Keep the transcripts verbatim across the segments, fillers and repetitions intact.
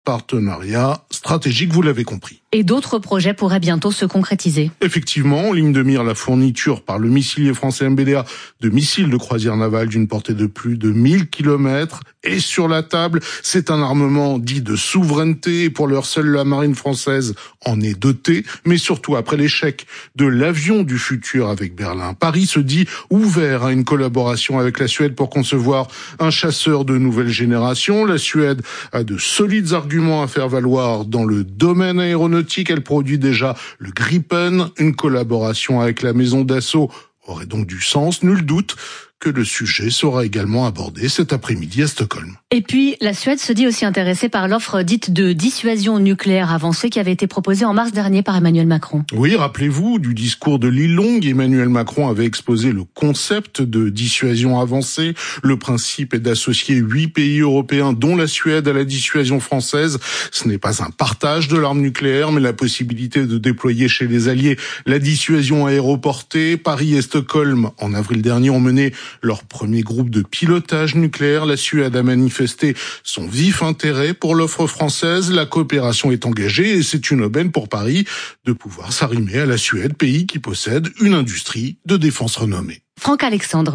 partenariat stratégique, vous l'avez compris. Et d'autres projets pourraient bientôt se concrétiser. Effectivement, en ligne de mire, la fourniture par le missilier français M B D A de missiles de croisière navale d'une portée de plus de mille kilomètres est sur la table. C'est un armement dit de souveraineté. Pour l'heure, seule la marine française en est dotée. Mais surtout, après l'échec de l'avion du futur avec Berlin, Paris se dit ouvert à une collaboration avec la Suède pour concevoir un chasseur de nouvelle génération. La Suède a de solides arguments à faire valoir dans le domaine aéronautique. Elle produit déjà le Gripen. Une collaboration avec la maison d'assaut aurait donc du sens. Nul doute que le sujet sera également abordé cet après-midi à Stockholm. Et puis, la Suède se dit aussi intéressée par l'offre dite de dissuasion nucléaire avancée qui avait été proposée en mars dernier par Emmanuel Macron. Oui, rappelez-vous du discours de Lillong. Emmanuel Macron avait exposé le concept de dissuasion avancée. Le principe est d'associer huit pays européens, dont la Suède, à la dissuasion française. Ce n'est pas un partage de l'arme nucléaire, mais la possibilité de déployer chez les alliés la dissuasion aéroportée. Paris et Stockholm, en avril dernier, ont mené leur premier groupe de pilotage nucléaire. La Suède a manifesté son vif intérêt pour l'offre française. La coopération est engagée et c'est une aubaine pour Paris de pouvoir s'arrimer à la Suède, pays qui possède une industrie de défense renommée. Franck Alexandre.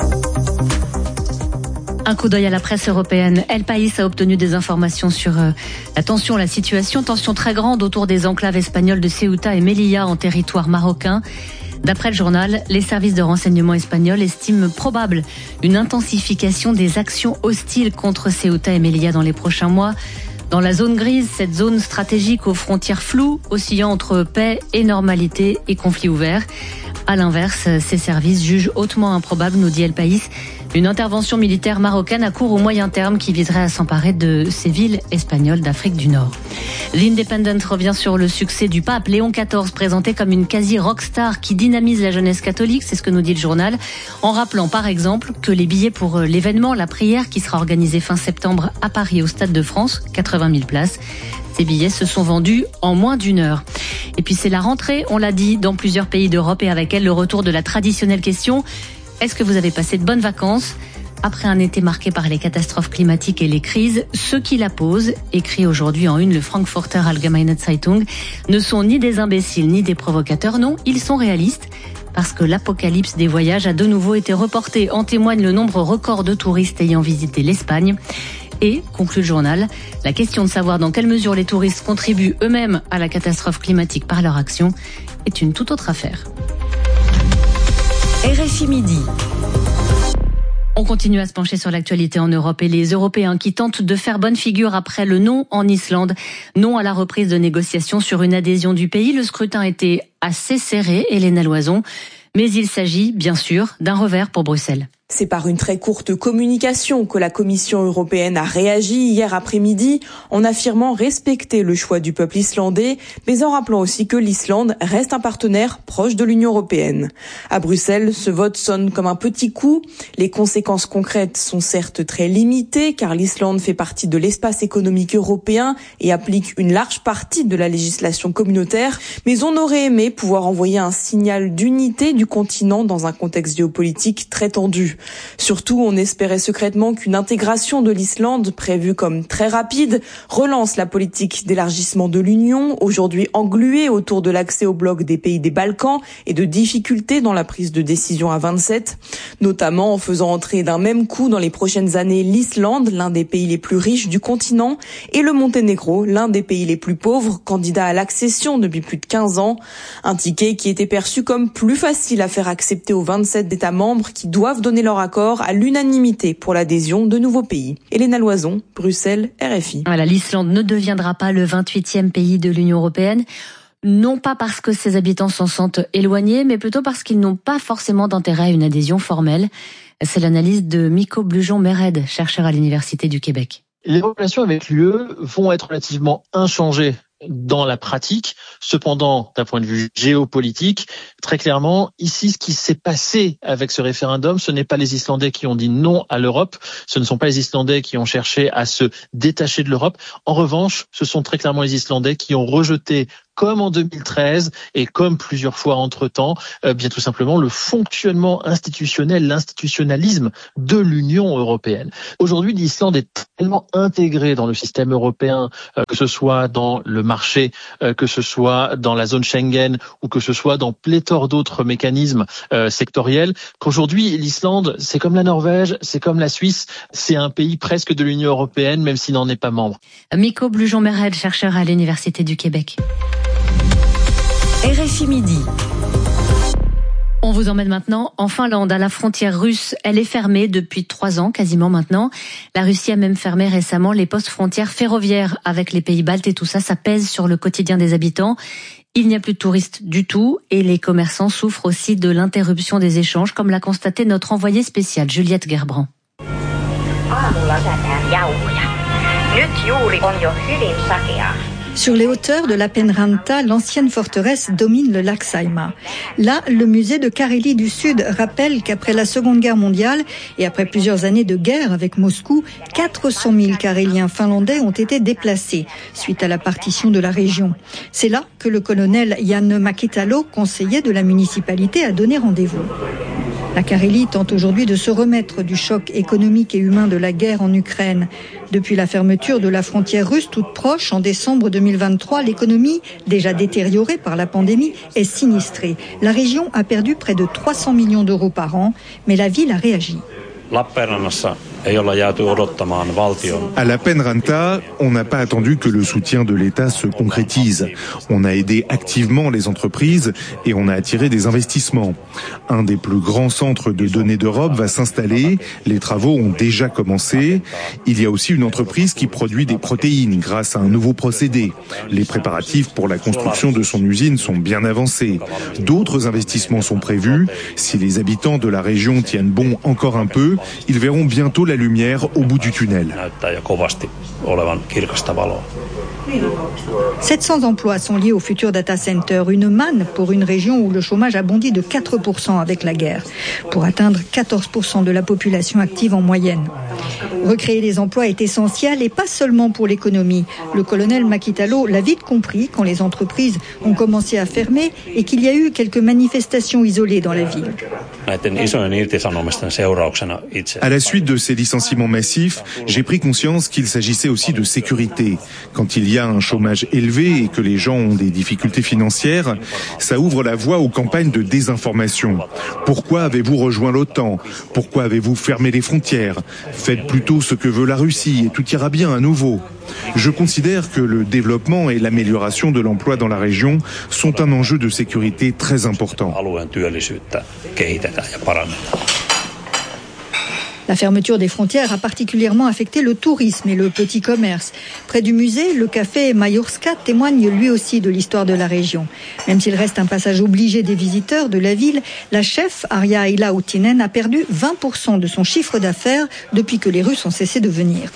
Un coup d'œil à la presse européenne. El País a obtenu des informations sur euh, la tension, la situation. Tension très grande autour des enclaves espagnoles de Ceuta et Melilla en territoire marocain. D'après le journal, les services de renseignement espagnols estiment probable une intensification des actions hostiles contre Ceuta et Melilla dans les prochains mois. Dans la zone grise, cette zone stratégique aux frontières floues, oscillant entre paix et normalité et conflit ouvert. À l'inverse, ces services jugent hautement improbable, nous dit El País, une intervention militaire marocaine à court ou moyen terme qui viserait à s'emparer de ces villes espagnoles d'Afrique du Nord. L'Independent revient sur le succès du pape Léon quatorze, présenté comme une quasi-rockstar qui dynamise la jeunesse catholique, c'est ce que nous dit le journal, en rappelant par exemple que les billets pour l'événement, la prière qui sera organisée fin septembre à Paris au Stade de France, quatre-vingt mille places, ces billets se sont vendus en moins d'une heure. Et puis c'est la rentrée, on l'a dit, dans plusieurs pays d'Europe et avec elle le retour de la traditionnelle question « Est-ce que vous avez passé de bonnes vacances ?» Après un été marqué par les catastrophes climatiques et les crises, ceux qui la posent, écrit aujourd'hui en une le Frankfurter Allgemeine Zeitung, ne sont ni des imbéciles ni des provocateurs, non, ils sont réalistes. Parce que l'apocalypse des voyages a de nouveau été reporté. En témoigne le nombre record de touristes ayant visité l'Espagne. Et, conclut le journal, la question de savoir dans quelle mesure les touristes contribuent eux-mêmes à la catastrophe climatique par leur action est une toute autre affaire. R F I Midi. On continue à se pencher sur l'actualité en Europe et les Européens qui tentent de faire bonne figure après le non en Islande. Non à la reprise de négociations sur une adhésion du pays. Le scrutin était assez serré, Helena Loison. Mais il s'agit, bien sûr, d'un revers pour Bruxelles. C'est par une très courte communication que la Commission européenne a réagi hier après-midi en affirmant respecter le choix du peuple islandais, mais en rappelant aussi que l'Islande reste un partenaire proche de l'Union européenne. À Bruxelles, ce vote sonne comme un petit coup. Les conséquences concrètes sont certes très limitées car l'Islande fait partie de l'espace économique européen et applique une large partie de la législation communautaire, mais on aurait aimé pouvoir envoyer un signal d'unité du continent dans un contexte géopolitique très tendu. Surtout, on espérait secrètement qu'une intégration de l'Islande, prévue comme très rapide, relance la politique d'élargissement de l'Union, aujourd'hui engluée autour de l'accès au bloc des pays des Balkans et de difficultés dans la prise de décision à vingt-sept, notamment en faisant entrer d'un même coup dans les prochaines années l'Islande, l'un des pays les plus riches du continent, et le Monténégro, l'un des pays les plus pauvres, candidat à l'accession depuis plus de quinze ans. Un ticket qui était perçu comme plus facile à faire accepter aux vingt-sept États membres qui doivent donner leur accord à l'unanimité pour l'adhésion de nouveaux pays. Helena Loison, Bruxelles, R F I. Voilà, l'Islande ne deviendra pas le vingt-huitième pays de l'Union européenne. Non pas parce que ses habitants s'en sentent éloignés, mais plutôt parce qu'ils n'ont pas forcément d'intérêt à une adhésion formelle. C'est l'analyse de Miko Blujon-Mered, chercheur à l'Université du Québec. Les relations avec l'U E vont être relativement inchangées dans la pratique. Cependant, d'un point de vue géopolitique, très clairement, ici, ce qui s'est passé avec ce référendum, ce n'est pas les Islandais qui ont dit non à l'Europe, ce ne sont pas les Islandais qui ont cherché à se détacher de l'Europe. En revanche, ce sont très clairement les Islandais qui ont rejeté comme en deux mille treize et comme plusieurs fois entre-temps, euh, bien tout simplement le fonctionnement institutionnel, l'institutionnalisme de l'Union européenne. Aujourd'hui, l'Islande est tellement intégrée dans le système européen, euh, que ce soit dans le marché, euh, que ce soit dans la zone Schengen ou que ce soit dans pléthore d'autres mécanismes euh, sectoriels, qu'aujourd'hui, l'Islande, c'est comme la Norvège, c'est comme la Suisse, c'est un pays presque de l'Union européenne, même s'il n'en est pas membre. Miko Blujon-Merel, chercheur à l'Université du Québec. R F I Midi. On vous emmène maintenant en Finlande, à la frontière russe. Elle est fermée depuis trois ans, quasiment maintenant. La Russie a même fermé récemment les postes frontières ferroviaires avec les pays baltes et tout ça, ça pèse sur le quotidien des habitants. Il n'y a plus de touristes du tout et les commerçants souffrent aussi de l'interruption des échanges, comme l'a constaté notre envoyée spéciale, Juliette Gerbrand. Sur les hauteurs de Lappeenranta, l'ancienne forteresse domine le lac Saimaa. Là, le musée de Carélie du Sud rappelle qu'après la Seconde Guerre mondiale et après plusieurs années de guerre avec Moscou, quatre cent mille Caréliens finlandais ont été déplacés suite à la partition de la région. C'est là que le colonel Janne Mäkitalo, conseiller de la municipalité, a donné rendez-vous. La Carélie tente aujourd'hui de se remettre du choc économique et humain de la guerre en Ukraine. Depuis la fermeture de la frontière russe toute proche en décembre deux mille vingt-trois, l'économie, déjà détériorée par la pandémie, est sinistrée. La région a perdu près de trois cents millions d'euros par an, mais la ville a réagi. À Lappeenranta, on n'a pas attendu que le soutien de l'État se concrétise. On a aidé activement les entreprises et on a attiré des investissements. Un des plus grands centres de données d'Europe va s'installer. Les travaux ont déjà commencé. Il y a aussi une entreprise qui produit des protéines grâce à un nouveau procédé. Les préparatifs pour la construction de son usine sont bien avancés. D'autres investissements sont prévus. Si les habitants de la région tiennent bon encore un peu, ils verront bientôt la lumière au bout du tunnel. sept cents emplois sont liés au futur data center, une manne pour une région où le chômage a bondi de quatre pour cent avec la guerre, pour atteindre quatorze pour cent de la population active en moyenne. Recréer les emplois est essentiel et pas seulement pour l'économie. Le colonel Mäkitalo l'a vite compris quand les entreprises ont commencé à fermer et qu'il y a eu quelques manifestations isolées dans la ville. À la suite de ces licenciements massifs, j'ai pris conscience qu'il s'agissait aussi de sécurité. Quand il y a un chômage élevé et que les gens ont des difficultés financières, ça ouvre la voie aux campagnes de désinformation. Pourquoi avez-vous rejoint l'OTAN ? Pourquoi avez-vous fermé les frontières ? Faites plutôt ce que veut la Russie et tout ira bien à nouveau. Je considère que le développement et l'amélioration de l'emploi dans la région sont un enjeu de sécurité très important. La fermeture des frontières a particulièrement affecté le tourisme et le petit commerce. Près du musée, le café Majorska témoigne lui aussi de l'histoire de la région. Même s'il reste un passage obligé des visiteurs de la ville, la chef Arja Ilautinen a perdu vingt pour cent de son chiffre d'affaires depuis que les Russes ont cessé de venir.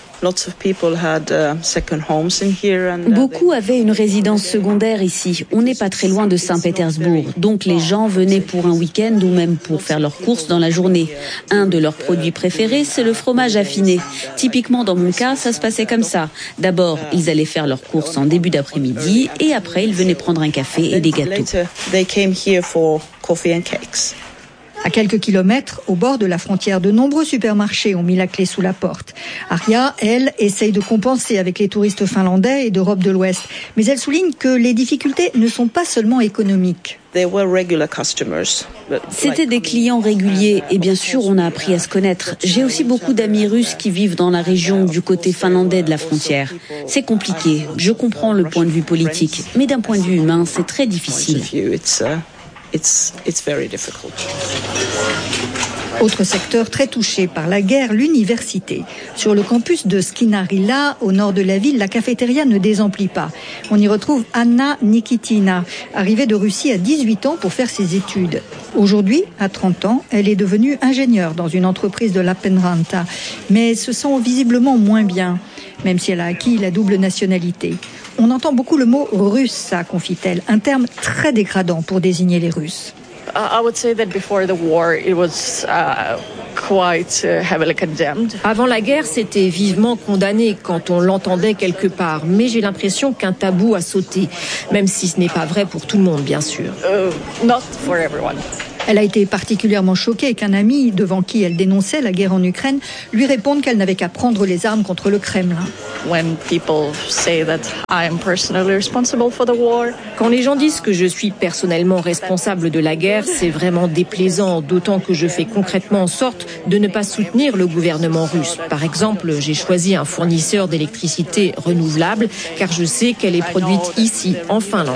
Beaucoup avaient une résidence secondaire ici. On n'est pas très loin de Saint-Pétersbourg. Donc les gens venaient pour un week-end ou même pour faire leurs courses dans la journée. Un de leurs produits préférés, c'est le fromage affiné. Typiquement dans mon cas, ça se passait comme ça. D'abord, ils allaient faire leurs courses en début d'après-midi et après, ils venaient prendre un café et des gâteaux. À quelques kilomètres, au bord de la frontière, de nombreux supermarchés ont mis la clé sous la porte. Arja, elle, essaye de compenser avec les touristes finlandais et d'Europe de l'Ouest. Mais elle souligne que les difficultés ne sont pas seulement économiques. C'était des clients réguliers et bien sûr on a appris à se connaître. J'ai aussi beaucoup d'amis russes qui vivent dans la région du côté finlandais de la frontière. C'est compliqué, je comprends le point de vue politique, mais d'un point de vue humain, c'est très difficile. It's, it's very difficult. Autre secteur très touché par la guerre, l'université. Sur le campus de Skinarila, au nord de la ville, la cafétéria ne désemplit pas. On y retrouve Anna Nikitina, arrivée de Russie à dix-huit ans pour faire ses études. Aujourd'hui, à trente ans, elle est devenue ingénieure dans une entreprise de Lappeenranta, mais se sent visiblement moins bien, même si elle a acquis la double nationalité. On entend beaucoup le mot « russe », confie-t-elle, un terme très dégradant pour désigner les Russes. I would say that before the war, it was uh, quite uh, heavily condemned. Avant la guerre, c'était vivement condamné quand on l'entendait quelque part. Mais j'ai l'impression qu'un tabou a sauté, même si ce n'est pas vrai pour tout le monde, bien sûr. Uh, not for everyone. Elle a été particulièrement choquée qu'un ami, devant qui elle dénonçait la guerre en Ukraine, lui réponde qu'elle n'avait qu'à prendre les armes contre le Kremlin. When people say that I am personally responsible for the war. Quand les gens disent que je suis personnellement responsable de la guerre, c'est vraiment déplaisant, d'autant que je fais concrètement en sorte de ne pas soutenir le gouvernement russe. Par exemple, j'ai choisi un fournisseur d'électricité renouvelable car je sais qu'elle est produite ici, en Finlande.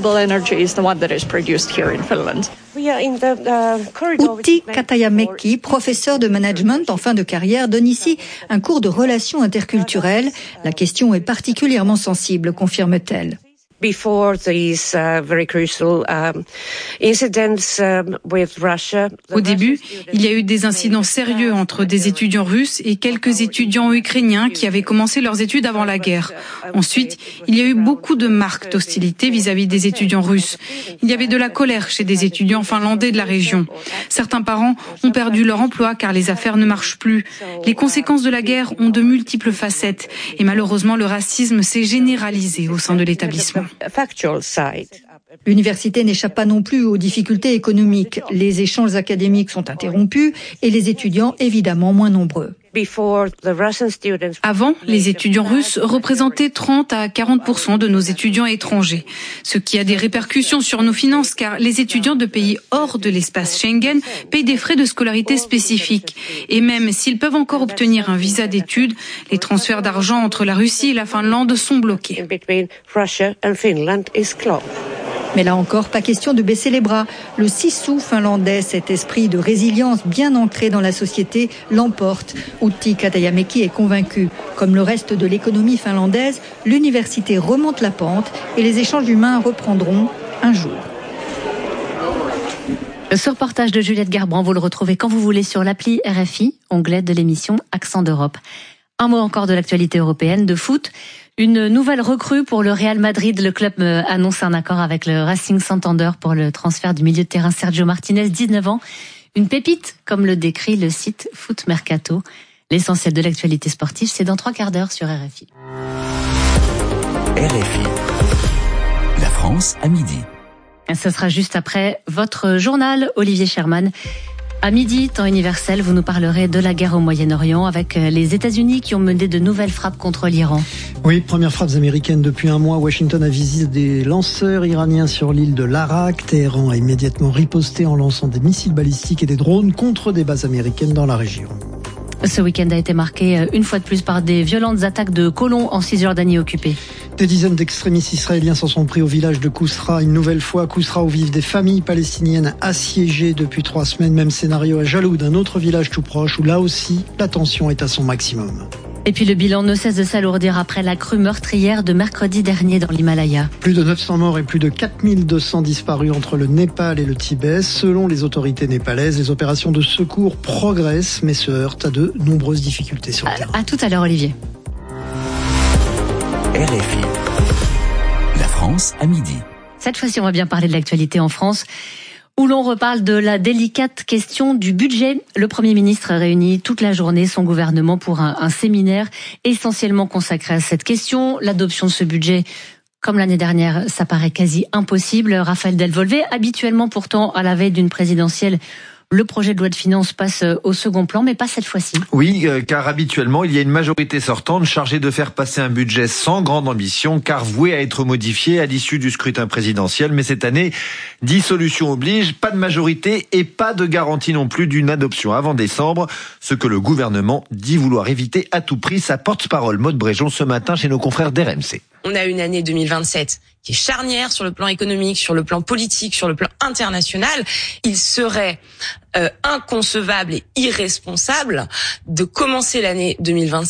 Outi Katajamäki, professeur de management en fin de carrière, donne ici un cours de relations interculturelles. La question est particulièrement sensible, confirme-t-elle. Before these uh, very crucial um, incidents um, with Russia. Au début, il y a eu des incidents sérieux entre des étudiants russes et quelques étudiants ukrainiens qui avaient commencé leurs études avant la guerre. Ensuite, il y a eu beaucoup de marques d'hostilité vis-à-vis des étudiants russes. Il y avait de la colère chez des étudiants finlandais de la région. Certains parents ont perdu leur emploi car les affaires ne marchent plus. Les conséquences de la guerre ont de multiples facettes et malheureusement le racisme s'est généralisé au sein de l'établissement. L'université n'échappe pas non plus aux difficultés économiques. Les échanges académiques sont interrompus et les étudiants évidemment moins nombreux. Avant, les étudiants russes représentaient trente à quarante pour cent de nos étudiants étrangers, ce qui a des répercussions sur nos finances car les étudiants de pays hors de l'espace Schengen payent des frais de scolarité spécifiques. Et même s'ils peuvent encore obtenir un visa d'études, les transferts d'argent entre la Russie et la Finlande sont bloqués. Mais là encore, pas question de baisser les bras. Le sissou finlandais, cet esprit de résilience bien ancré dans la société, l'emporte. Outi Katajamäki est convaincu. Comme le reste de l'économie finlandaise, l'université remonte la pente et les échanges humains reprendront un jour. Ce reportage de Juliette Garbrand, vous le retrouvez quand vous voulez sur l'appli R F I, onglet de l'émission Accent d'Europe. Un mot encore de l'actualité européenne, de foot. Une nouvelle recrue pour le Real Madrid. Le club annonce un accord avec le Racing Santander pour le transfert du milieu de terrain Sergio Martinez, dix-neuf ans. Une pépite, comme le décrit le site Foot Mercato. L'essentiel de l'actualité sportive, c'est dans trois quarts d'heure sur R F I. R F I. La France à midi. Ce sera juste après votre journal, Olivier Sherman. À midi, temps universel, vous nous parlerez de la guerre au Moyen-Orient avec les États-Unis qui ont mené de nouvelles frappes contre l'Iran. Oui, premières frappes américaines depuis un mois. Washington a visé des lanceurs iraniens sur l'île de l'Arak. Téhéran a immédiatement riposté en lançant des missiles balistiques et des drones contre des bases américaines dans la région. Ce week-end a été marqué une fois de plus par des violentes attaques de colons en Cisjordanie occupée. Des dizaines d'extrémistes israéliens s'en sont pris au village de Kousra. Une nouvelle fois, Kousra où vivent des familles palestiniennes assiégées depuis trois semaines. Même scénario à Jaloud, un autre village tout proche où là aussi, la tension est à son maximum. Et puis le bilan ne cesse de s'alourdir après la crue meurtrière de mercredi dernier dans l'Himalaya. Plus de neuf cents morts et plus de quatre mille deux cents disparus entre le Népal et le Tibet. Selon les autorités népalaises, les opérations de secours progressent mais se heurtent à de nombreuses difficultés sur le à, terrain. À tout à l'heure, Olivier. R F I. La France à midi. Cette fois-ci, on va bien parler de l'actualité en France, où l'on reparle de la délicate question du budget. Le Premier ministre a réuni toute la journée son gouvernement pour un, un séminaire essentiellement consacré à cette question. L'adoption de ce budget, comme l'année dernière, ça paraît quasi impossible. Raphaël Delvolvé, habituellement pourtant à la veille d'une présidentielle, le projet de loi de finances passe au second plan, mais pas cette fois-ci. Oui, car habituellement, il y a une majorité sortante chargée de faire passer un budget sans grande ambition, car voué à être modifié à l'issue du scrutin présidentiel. Mais cette année, dissolution oblige, pas de majorité et pas de garantie non plus d'une adoption avant décembre, ce que le gouvernement dit vouloir éviter à tout prix. Sa porte-parole, Maude Bréjon, ce matin chez nos confrères d'R M C. On a une année deux mille vingt-sept qui est charnière sur le plan économique, sur le plan politique, sur le plan international. Il serait euh, inconcevable et irresponsable de commencer l'année deux mille vingt-sept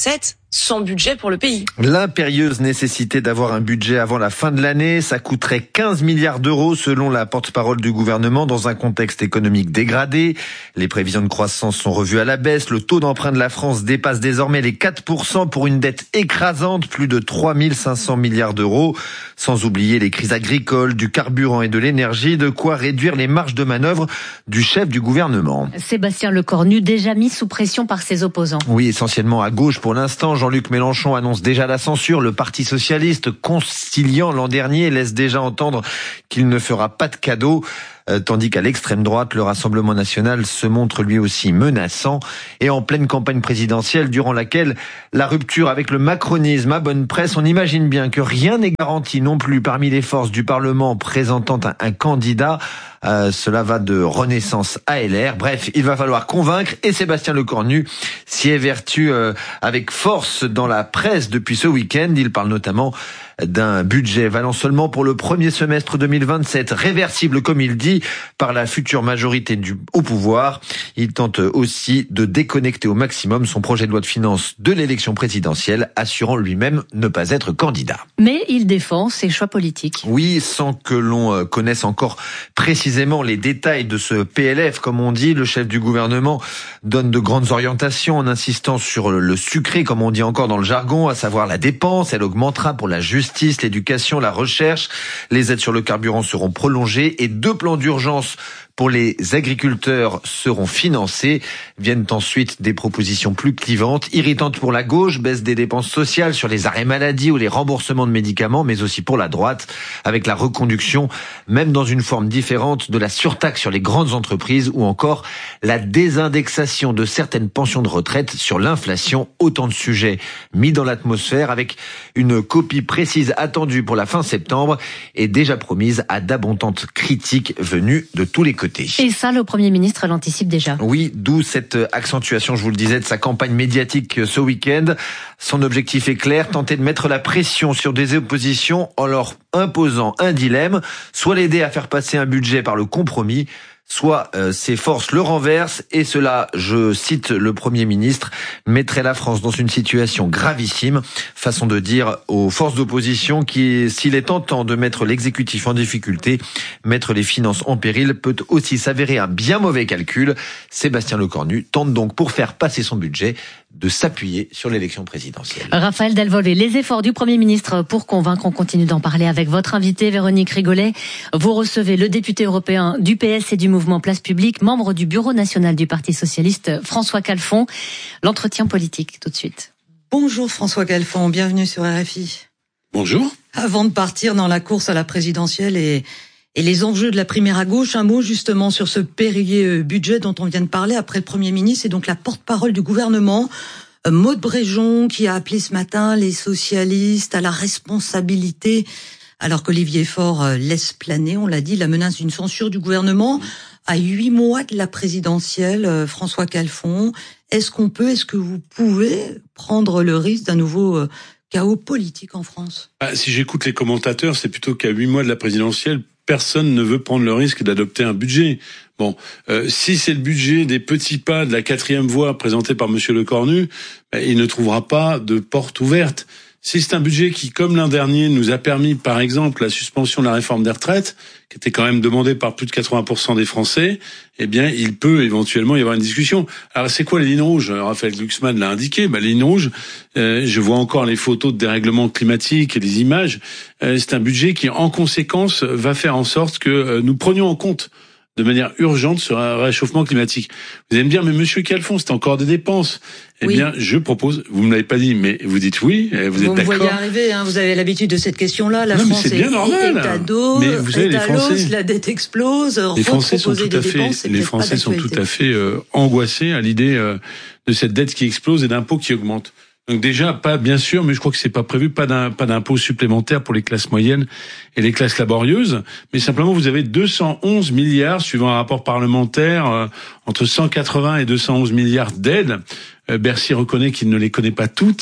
sans budget pour le pays. L'impérieuse nécessité d'avoir un budget avant la fin de l'année, ça coûterait quinze milliards d'euros selon la porte-parole du gouvernement dans un contexte économique dégradé. Les prévisions de croissance sont revues à la baisse. Le taux d'emprunt de la France dépasse désormais les quatre pour cent pour une dette écrasante, plus de trois mille cinq cents milliards d'euros. Sans oublier les crises agricoles, du carburant et de l'énergie, de quoi réduire les marges de manœuvre du chef du gouvernement. Sébastien Lecornu, déjà mis sous pression par ses opposants. Oui, essentiellement à gauche pour l'instant. Jean-Luc Mélenchon annonce déjà la censure. Le Parti socialiste, conciliant l'an dernier, laisse déjà entendre qu'il ne fera pas de cadeau. Euh, tandis qu'à l'extrême droite, le Rassemblement national se montre lui aussi menaçant et en pleine campagne présidentielle durant laquelle la rupture avec le macronisme a bonne presse. On imagine bien que rien n'est garanti non plus parmi les forces du Parlement présentant un, un candidat. Euh, cela va de Renaissance à L R. Bref, il va falloir convaincre et Sébastien Lecornu s'y évertue euh, avec force dans la presse depuis ce week-end. Il parle notamment d'un budget valant seulement pour le premier semestre deux mille vingt-sept, réversible comme il dit par la future majorité du au pouvoir. Il tente aussi de déconnecter au maximum son projet de loi de finances de l'élection présidentielle, assurant lui-même ne pas être candidat. Mais il défend ses choix politiques. Oui, sans que l'on connaisse encore précisément les détails de ce P L F, comme on dit, le chef du gouvernement donne de grandes orientations en insistant sur le sucré, comme on dit encore dans le jargon, à savoir la dépense. Elle augmentera pour la justice, l'éducation, la recherche. Les aides sur le carburant seront prolongées et deux plans d'urgence pour les agriculteurs seront financés. Viennent ensuite des propositions plus clivantes, irritantes pour la gauche, baisse des dépenses sociales sur les arrêts maladie ou les remboursements de médicaments, mais aussi pour la droite, avec la reconduction, même dans une forme différente, de la surtaxe sur les grandes entreprises ou encore la désindexation de certaines pensions de retraite sur l'inflation. Autant de sujets mis dans l'atmosphère avec une copie précise attendue pour la fin septembre et déjà promise à d'abondantes critiques venues de tous les côtés. Et ça, le Premier ministre l'anticipe déjà. Oui, d'où cette accentuation, je vous le disais, de sa campagne médiatique ce week-end. Son objectif est clair, tenter de mettre la pression sur des oppositions en leur imposant un dilemme, soit l'aider à faire passer un budget par le compromis, soit euh, ses forces le renversent, et cela, je cite le Premier ministre, mettrait la France dans une situation gravissime, façon de dire aux forces d'opposition qui, s'il est tentant de mettre l'exécutif en difficulté, mettre les finances en péril peut aussi s'avérer un bien mauvais calcul. Sébastien Lecornu tente donc, pour faire passer son budget, de s'appuyer sur l'élection présidentielle. Raphaël Delvolvé, les efforts du Premier ministre pour convaincre, on continue d'en parler avec votre invité Véronique Rigolet. Vous recevez le député européen du P S et du mouvement Place Publique, membre du bureau national du Parti socialiste, François Calfon. L'entretien politique tout de suite. Bonjour François Calfon, bienvenue sur R F I. Bonjour. Avant de partir dans la course à la présidentielle et Et les enjeux de la primaire à gauche, un mot justement sur ce périlleux budget dont on vient de parler après le Premier ministre et donc la porte-parole du gouvernement, Maud Bréjon, qui a appelé ce matin les socialistes à la responsabilité, alors qu'Olivier Faure laisse planer, on l'a dit, la menace d'une censure du gouvernement à huit mois de la présidentielle. François Calfon, est-ce qu'on peut, est-ce que vous pouvez prendre le risque d'un nouveau chaos politique en France? Bah, si j'écoute les commentateurs, c'est plutôt qu'à huit mois de la présidentielle, personne ne veut prendre le risque d'adopter un budget. Bon, euh, si c'est le budget des petits pas de la quatrième voie présenté par Monsieur Lecornu, bah, il ne trouvera pas de porte ouverte. Si c'est un budget qui, comme l'an dernier, nous a permis, par exemple, la suspension de la réforme des retraites, qui était quand même demandée par plus de quatre-vingts pour cent des Français, eh bien, il peut éventuellement y avoir une discussion. Alors, c'est quoi les lignes rouges? Raphaël Glucksmann l'a indiqué. Bah, les lignes rouges, euh, je vois encore les photos de dérèglement climatique et les images. Euh, c'est un budget qui, en conséquence, va faire en sorte que euh, nous prenions en compte de manière urgente sur un réchauffement climatique. Vous allez me dire, mais Monsieur Calfon, c'est encore des dépenses. Eh oui. bien, je propose, vous me l'avez pas dit, mais vous dites oui, vous êtes vous d'accord. Vous me voyez arriver, hein, vous avez l'habitude de cette question-là. La non, France est, est, normal, est à dos, mais vous savez, est les à Français, l'os, la dette explose. Les Français sont tout à fait, dépenses, les Français sont tout à fait euh, angoissés à l'idée euh, de cette dette qui explose et d'impôts qui augmentent. Donc déjà, pas bien sûr, mais je crois que c'est pas prévu, pas d'un, pas d'impôts supplémentaires pour les classes moyennes et les classes laborieuses, mais simplement vous avez deux cent onze milliards, suivant un rapport parlementaire, euh, entre cent quatre-vingts et deux cent onze milliards d'aides. Euh, Bercy reconnaît qu'il ne les connaît pas toutes.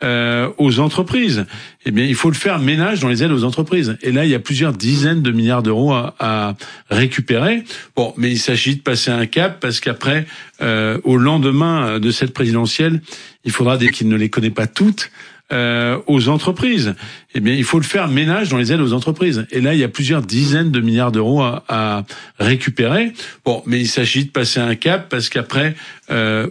euh, aux entreprises. Eh bien, il faut le faire ménage dans les aides aux entreprises. Et là, il y a plusieurs dizaines de milliards d'euros à, à récupérer. Bon, mais il s'agit de passer un cap parce qu'après, euh, au lendemain de cette présidentielle, il faudra, dès qu'il ne les connaît pas toutes, Euh, aux entreprises. Eh bien, il faut le faire ménage dans les aides aux entreprises. Et là, il y a plusieurs dizaines de milliards d'euros à, à récupérer. Bon, mais il s'agit de passer un cap parce qu'après, euh,